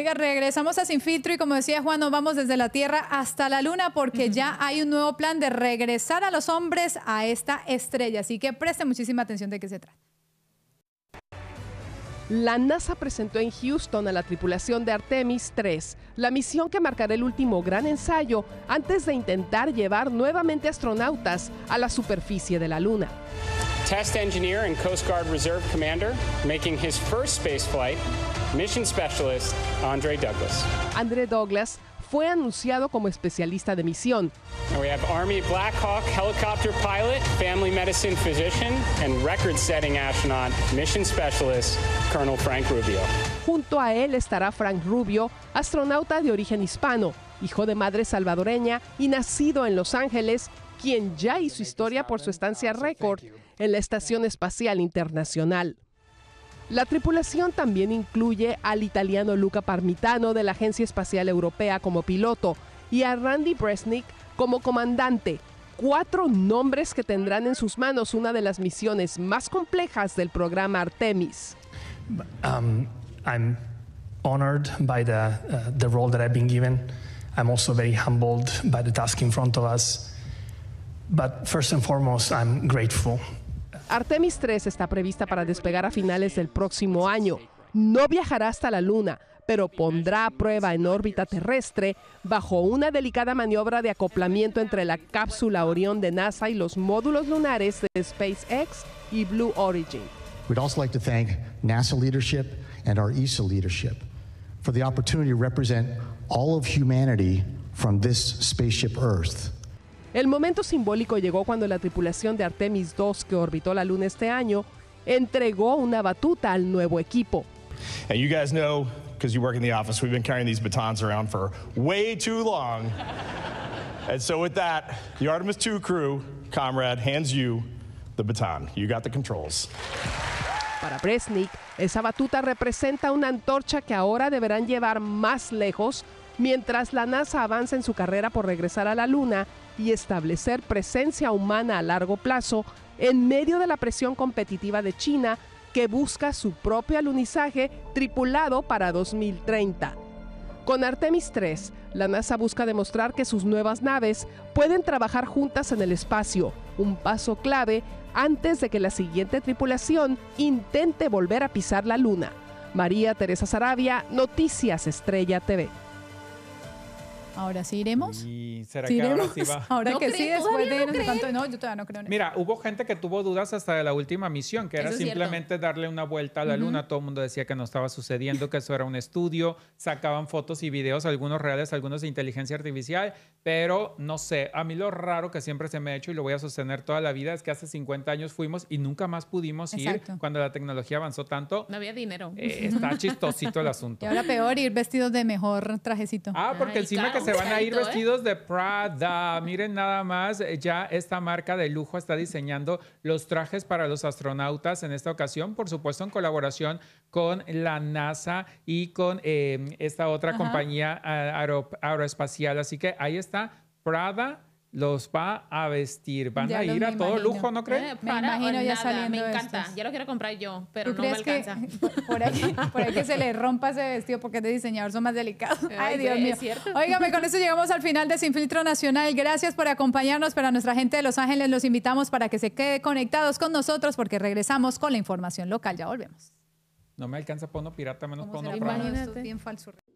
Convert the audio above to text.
Oiga, regresamos a Sin Filtro y como decía Juan, nos vamos desde la Tierra hasta la Luna porque ya hay un nuevo plan de regresar a los hombres a esta estrella. Así que preste muchísima atención de qué se trata. La NASA presentó en Houston a la tripulación de Artemis 3, la misión que marcará el último gran ensayo antes de intentar llevar nuevamente astronautas a la superficie de la Luna. Test engineer and Coast Guard Reserve Commander, making his first space flight, mission specialist Andre Douglas. Andre Douglas fue anunciado como especialista de misión. And we have Army Black Hawk helicopter pilot, family medicine physician, and record-setting astronaut, mission specialist Colonel Frank Rubio. Junto a él estará Frank Rubio, astronauta de origen hispano, hijo de madre salvadoreña y nacido en Los Ángeles, quien ya hizo historia por su estancia récord en la Estación Espacial Internacional. La tripulación también incluye al italiano Luca Parmitano de la Agencia Espacial Europea como piloto y a Randy Bresnik como comandante, 4 nombres que tendrán en sus manos una de las misiones más complejas del programa Artemis. I'm honored by the role that I've been given. I'm also very humbled by the task in front of us. But first and foremost, I'm grateful. Artemis 3 está prevista para despegar a finales del próximo año. No viajará hasta la Luna, pero pondrá a prueba en órbita terrestre bajo una delicada maniobra de acoplamiento entre la cápsula Orión de NASA y los módulos lunares de SpaceX y Blue Origin. We'd also like to thank NASA leadership and our ESA leadership for the opportunity to represent all of humanity from this spaceship Earth. El momento simbólico llegó cuando la tripulación de Artemis 2, que orbitó la Luna este año, entregó una batuta al nuevo equipo. And you guys know, because you work in the office, we've been carrying these batons around for way too long. And so with that, the Artemis 2 crew, comrade, hands you the baton. You got the controls. Para Bresnik, esa batuta representa una antorcha que ahora deberán llevar más lejos mientras la NASA avanza en su carrera por regresar a la Luna y establecer presencia humana a largo plazo en medio de la presión competitiva de China, que busca su propio alunizaje tripulado para 2030. Con Artemis 3, la NASA busca demostrar que sus nuevas naves pueden trabajar juntas en el espacio, un paso clave antes de que la siguiente tripulación intente volver a pisar la Luna. María Teresa Saravia, Noticias Estrella TV. Ahora sí iremos. ¿Y será ¿Sí que ahora iremos? sí va? Ahora ¿No que cree? sí, después de ¿Todavía no no sé cuánto. cree? No, yo todavía no creo en eso. Mira, hubo gente que tuvo dudas hasta de la última misión, que era Eso es simplemente darle una vuelta a la Luna. Todo el mundo decía que no estaba sucediendo, que eso era un estudio. Sacaban fotos y videos, algunos reales, algunos de inteligencia artificial. Pero no sé, a mí lo raro que siempre se me ha hecho y lo voy a sostener toda la vida es que hace 50 años fuimos y nunca más pudimos ir. Exacto. Cuando la tecnología avanzó tanto. No había dinero. Está chistosito el asunto. Y ahora peor, ir vestidos de mejor trajecito. Porque Ay, encima claro, que se van a ir carito, ¿eh? vestidos de Prada. Miren nada más, ya esta marca de lujo está diseñando los trajes para los astronautas en esta ocasión, por supuesto en colaboración con la NASA y con esta otra compañía aeroespacial. Así que ahí está, Prada los va a vestir. Van Ya a lo ir a me todo imagino. lujo, ¿no creen? Me imagino ya saliendo Me encanta. estos. Ya lo quiero comprar yo, pero ¿Tú no me crees alcanza. que por ahí que se le rompa ese vestido porque es de diseñador son más delicados? Ay, Dios es mío. cierto. Óigame, con eso llegamos al final de Sin Filtro Nacional. Gracias por acompañarnos, pero a nuestra gente de Los Ángeles los invitamos para que se quede conectados con nosotros porque regresamos con la información local. Ya volvemos. No me alcanza Pono Pirata, menos ¿Cómo Pono se Prada. llama? Esto es bien falso.